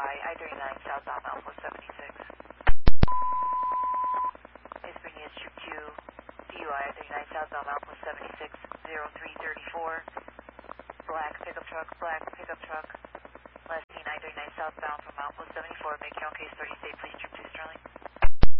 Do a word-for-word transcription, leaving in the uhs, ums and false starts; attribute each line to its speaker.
Speaker 1: I, I thirty-nine southbound Alpha seventy-six. It's bringing us Troop two, D U I, I thirty-nine southbound Alpha seventy-six, zero three thirty-four. Black pickup truck, black pickup truck. Last seen I thirty-nine southbound from Alpha seventy-four. Make your own case thirty, stay please, Troop two Sterling.